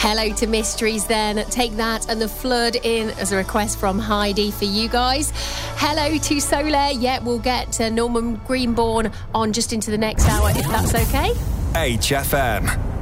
Hello to Mysteries then. Take that and The Flood in as a request from Heidi for you guys. Hello to Solar. Yeah, we'll get Norman Greenbaum on just into the next hour if that's okay. HFM.